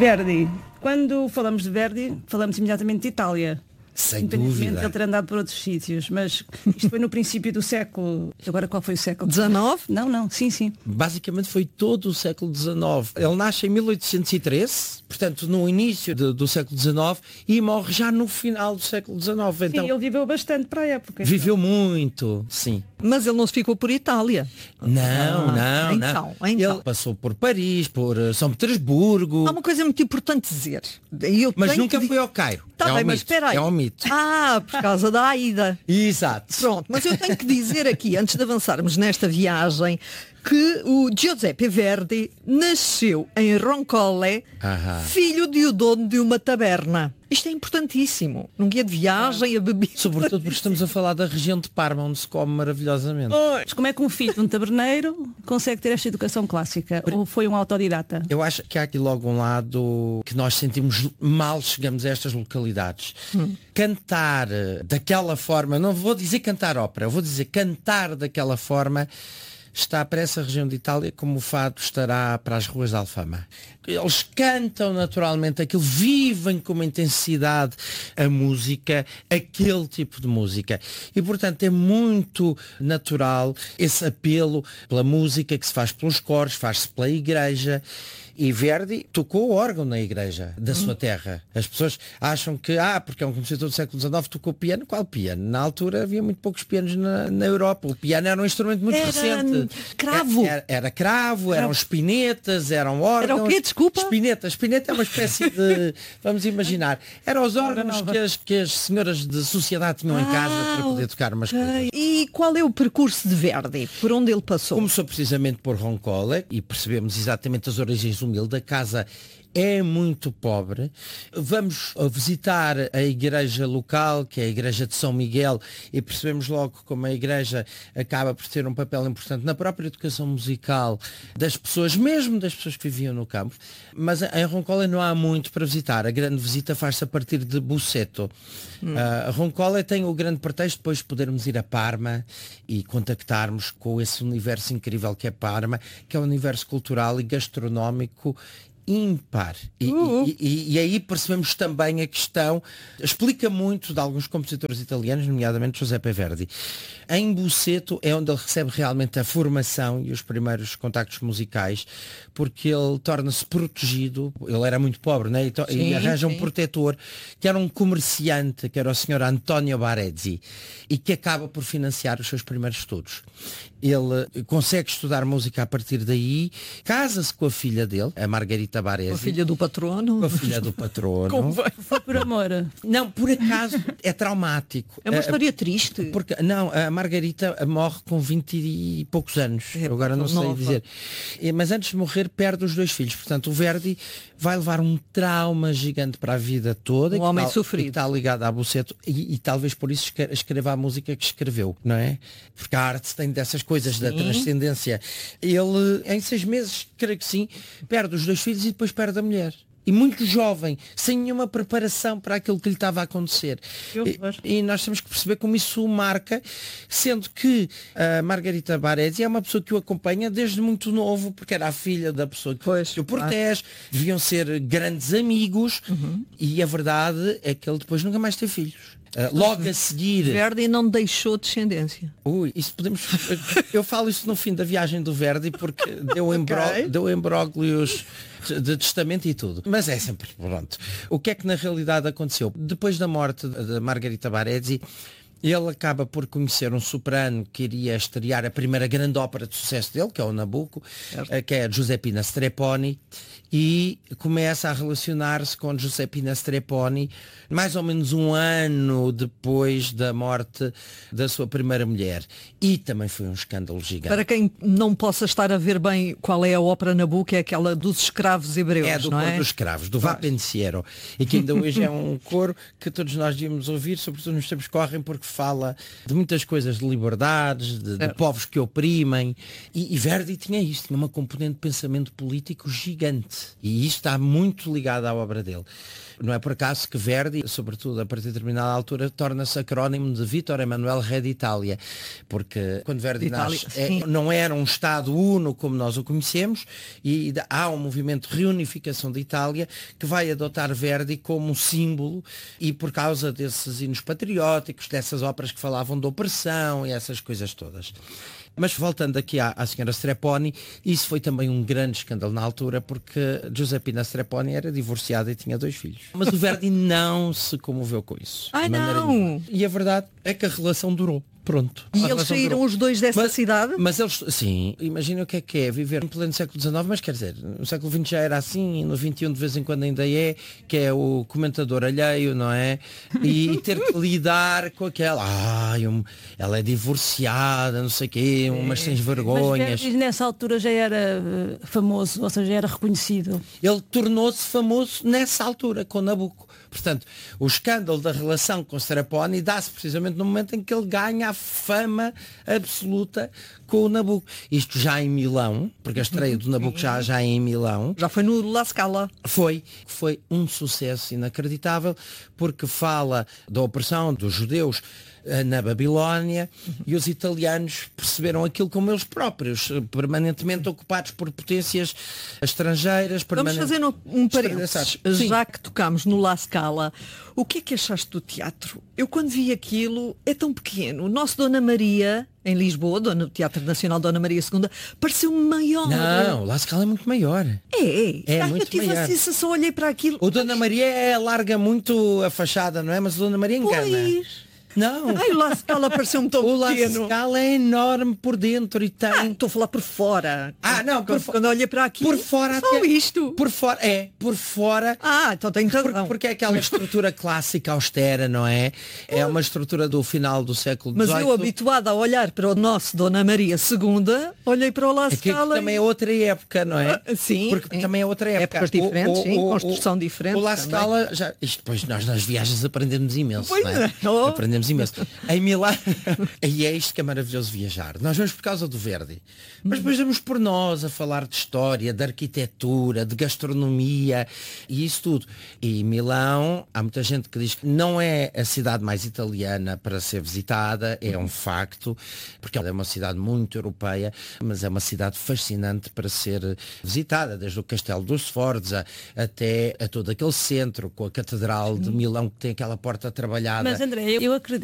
Verdi. Quando falamos de Verdi, falamos imediatamente de Itália. Sem independentemente dúvida. de ele ter andado por outros sítios, mas isto foi no princípio do século. Agora qual foi o século? 19? Não, sim. Basicamente foi todo o século XIX. Ele nasce em 1813, portanto no início do século XIX, e morre já no final do século XIX. Então, Sim, ele viveu bastante para a época. viveu muito, sim. Mas ele não se ficou por Itália. Não. Então. Ele passou por Paris, por São Petersburgo, Há uma coisa muito importante dizer. mas nunca foi ao Cairo. Tá é bem, um mas mito. espera aí. É um mito. Por causa da Aida. Exato. Pronto, mas eu tenho que dizer aqui, antes de avançarmos nesta viagem, que o Giuseppe Verdi nasceu em Roncole, filho de o dono de uma taberna. Isto é importantíssimo. Num guia de viagem, a bebida. Sobretudo porque estamos a falar da região de Parma, onde se come maravilhosamente. Mas como é que um filho de um taberneiro consegue ter esta educação clássica? Ou foi um autodidata? Eu acho que há aqui logo um lado que nós sentimos mal chegamos a estas localidades. Cantar daquela forma, não vou dizer cantar ópera, vou dizer cantar daquela forma, está para essa região de Itália como o fado estará para as ruas de Alfama. Eles cantam naturalmente aquilo, vivem com uma intensidade a música, aquele tipo de música. E, portanto, é muito natural esse apelo pela música que se faz pelos coros, faz-se pela igreja. E Verdi tocou o órgão na igreja da sua terra. As pessoas acham que, porque é um compositor do século XIX, tocou piano. Qual piano? Na altura havia muito poucos pianos na Europa. O piano era um instrumento muito recente. Cravo. Era cravo, eram espinetas, eram órgãos. Era o quê? Desculpa? Espineta é uma espécie de, vamos imaginar, eram os órgãos que as senhoras de sociedade tinham em casa para poder tocar umas coisas. E qual é o percurso de Verdi? Por onde ele passou? Começou precisamente por Roncole e percebemos exatamente as origens humildes. A casa é muito pobre. Vamos visitar a igreja local, que é a igreja de São Miguel, e percebemos logo como a igreja acaba por ter um papel importante na própria educação musical das pessoas, mesmo das pessoas que viviam no campo. Mas em Roncole não há muito para visitar. A grande visita faz-se a partir de Busseto. Roncole tem o grande pretexto depois de podermos ir a Parma e contactarmos com esse universo incrível que é Parma, que é um universo cultural e gastronómico ímpar. E aí percebemos também a questão, explica muito de alguns compositores italianos, nomeadamente Giuseppe Verdi. Em Busseto é onde ele recebe realmente a formação e os primeiros contactos musicais, porque ele torna-se protegido. Ele era muito pobre, né? E arranja um protetor, que era um comerciante, que era o senhor Antonio Barezzi, e que acaba por financiar os seus primeiros estudos. Ele consegue estudar música a partir daí, casa-se com a filha dele, a Margherita Baresi. A filha do patrono. Com a filha do patrono. Foi por amor? Não, por acaso é traumático. É uma história triste. Porque, não, a Margarita morre com 20 e poucos anos. Agora não sei dizer. Mas antes de morrer perde os 2 filhos. Portanto, o Verdi vai levar um trauma gigante para a vida toda. Um homem sofrido. Que está ligado a Busseto e talvez por isso escreva a música que escreveu, não é? Porque a arte tem dessas coisas da transcendência. Ele, em 6 meses, creio que sim, perde os 2 filhos e depois perde a mulher. E muito jovem, sem nenhuma preparação para aquilo que lhe estava a acontecer. E nós temos que perceber como isso o marca, sendo que a Margherita Baresi é uma pessoa que o acompanha desde muito novo, porque era a filha da pessoa que o protege, deviam ser grandes amigos, e a verdade é que ele depois nunca mais teve filhos. Logo a seguir... Verdi não deixou descendência. Isso podemos... Eu falo isso no fim da viagem do Verdi, porque deu embróglios de testamento e tudo. Mas é sempre pronto. O que é que na realidade aconteceu? Depois da morte da Margherita Baresi, ele acaba por conhecer um soprano que iria estrear a primeira grande ópera de sucesso dele, que é o Nabucco, que é a Giuseppina Strepponi, e começa a relacionar-se com Giuseppina Strepponi mais ou menos um ano depois da morte da sua primeira mulher. E também foi um escândalo gigante. Para quem não possa estar a ver bem qual é a ópera Nabucco, é aquela dos escravos hebreus, é do não coro é? dos escravos, do Va Pensiero, e que ainda hoje é um coro que todos nós devíamos ouvir, sobretudo nos tempos que correm, porque fala de muitas coisas, de liberdades, de povos que oprimem, e Verdi tinha isto, tinha uma componente de pensamento político gigante, e isto está muito ligado à obra dele. Não é por acaso que Verdi, sobretudo a partir de determinada altura, torna-se acrónimo de Vítor Emanuel Rei de Itália, porque quando Verdi nasce, não era um Estado uno como nós o conhecemos, e há um movimento de reunificação de Itália que vai adotar Verdi como um símbolo, e por causa desses hinos patrióticos, dessas óperas que falavam de opressão e essas coisas todas. Mas voltando aqui à senhora Strepponi, isso foi também um grande escândalo na altura, porque Giuseppina Strepponi era divorciada e tinha 2 filhos. Mas o Verdi não se comoveu com isso. Ai, não! Nenhuma. E a verdade é que a relação durou. Pronto. E eles saíram os dois dessa cidade? Mas eles, sim, imagina o que é viver em pleno século XIX, mas quer dizer, no século XX já era assim, no XXI de vez em quando ainda é, que é o comentador alheio, não é? E ter que lidar com aquela, ela é divorciada, não sei o quê, umas sem vergonhas. Mas nessa altura já era famoso, ou seja, já era reconhecido. Ele tornou-se famoso nessa altura, com Nabucco. Portanto, o escândalo da relação com Strepponi dá-se precisamente no momento em que ele ganha a fama absoluta com o Nabucco. Isto já em Milão, porque a estreia do Nabucco já é em Milão. Já foi no La Scala. Foi um sucesso inacreditável, porque fala da opressão dos judeus na Babilónia, e os italianos perceberam aquilo como eles próprios, permanentemente ocupados por potências estrangeiras. Vamos fazer um parênteses, já que tocámos no La Scala. O que é que achaste do teatro? Eu quando vi aquilo, é tão pequeno. O nosso Dona Maria, em Lisboa, no Teatro Nacional Dona Maria II, pareceu-me maior. Não, o La Scala é muito maior. É muito eu tive maior. a sensação, olhei para aquilo. O Dona Maria larga muito a fachada, não é? Mas o Dona Maria engana. Pois. Não. Ai, o La Scala pareceu-me tão pequeno. O La Scala é enorme por dentro e tem... Estou a falar por fora. Não, quando olhei para aqui. Por fora só isto. Por fora. Então tenho razão. Porque é aquela estrutura clássica austera, não é? É uma estrutura do final do século XVIII. Mas eu, habituada a olhar para o nosso Dona Maria II, olhei para o La Scala. Também é outra época, não é? Sim. Porque também é outra época. Épocas diferentes, sim, construção diferente. O La Scala, depois nós nas viagens aprendemos imenso, pois não é? Aprendemos imenso. Em Milão, e é isto que é maravilhoso viajar. Nós vamos por causa do Verdi, mas depois vamos por nós a falar de história, de arquitetura, de gastronomia e isso tudo. E Milão, há muita gente que diz que não é a cidade mais italiana para ser visitada, é um facto, porque ela é uma cidade muito europeia, mas é uma cidade fascinante para ser visitada, desde o Castelo dos Sforza até a todo aquele centro, com a Catedral de Milão, que tem aquela porta trabalhada. Mas André, eu acredito